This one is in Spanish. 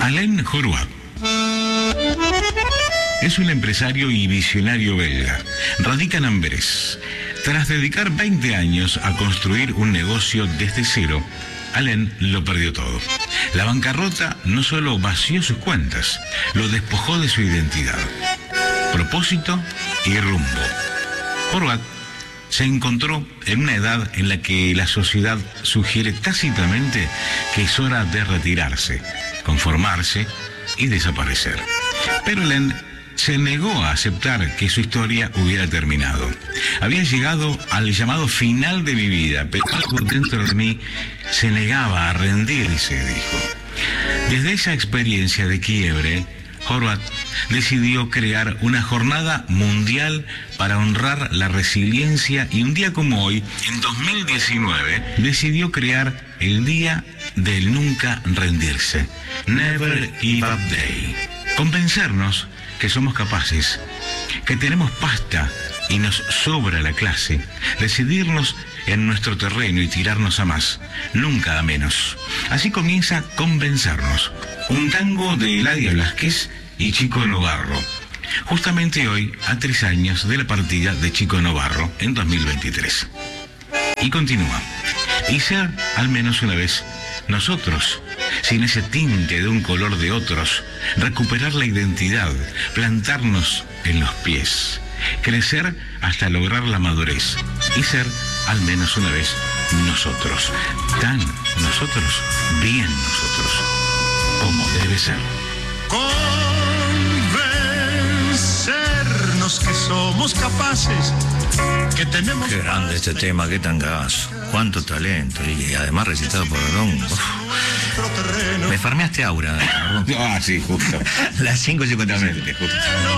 Alain Horwath es un empresario y visionario belga. Radica en Amberes. Tras dedicar 20 años a construir un negocio desde cero, Alain lo perdió todo. La bancarrota no solo vació sus cuentas, lo despojó de su identidad, propósito y rumbo. Horwath se encontró en una edad en la que la sociedad sugiere tácitamente que es hora de retirarse, conformarse y desaparecer. Pero Alain se negó a aceptar que su historia hubiera terminado. Había llegado al llamado final de mi vida, pero algo dentro de mí se negaba a rendirse, dijo. Desde esa experiencia de quiebre, Horwath decidió crear una jornada mundial para honrar la resiliencia y un día como hoy, en 2019, decidió crear el Día del Nunca Rendirse, Never Give Up Day. Convencernos que somos capaces, que tenemos pasta y nos sobra la clase, decidirnos en nuestro terreno y tirarnos a más, nunca a menos. Así comienza Convencernos, un tango de Eladia Blasquez y Chico Novarro. Justamente hoy, a 3 años de la partida de Chico Novarro en 2023. Y continúa. Y ser, al menos una vez, nosotros, sin ese tinte de un color de otros, recuperar la identidad, plantarnos en los pies, crecer hasta lograr la madurez y ser, al menos una vez, nosotros, tan nosotros, bien nosotros, como debe ser. Convencernos que somos capaces, que tenemos... Qué grande este tema, qué tangazo, cuánto talento, y además recitado por Arón. Me farmeaste Aura. Ah, sí, justo. Las 5:57. Justo.